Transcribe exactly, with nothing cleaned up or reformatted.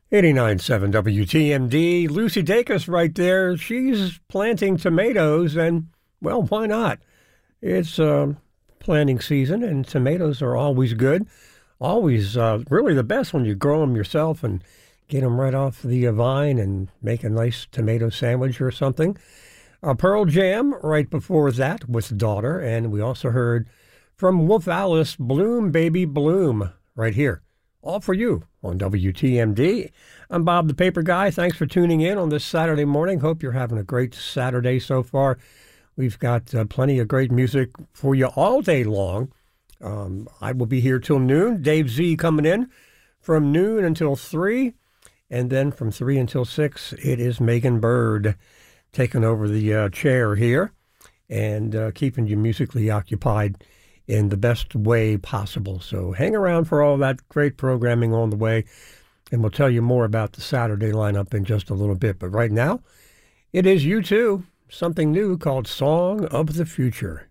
eighty-nine point seven W T M D. Lucy Dacus right there. She's planting tomatoes, and, well, why not? It's uh, planting season, and tomatoes are always good. Always uh, really the best when you grow them yourself and get them right off the uh, vine and make a nice tomato sandwich or something. Uh, Pearl Jam right before that with Daughter, and we also heard from Wolf Alice, Bloom Baby Bloom, right here. All for you on W T M D. I'm Bob the Paper Guy. Thanks for tuning in on this Saturday morning. Hope you're having a great Saturday so far. We've got uh, plenty of great music for you all day long. Um, I will be here till noon. Dave Z coming in from noon until three. And then from three until six, it is Megan Bird taking over the uh, chair here and uh, keeping you musically occupied in the best way possible. So hang around for all that great programming on the way, and we'll tell you more about the Saturday lineup in just a little bit. But right now, it is U two, something new called Song of the Future.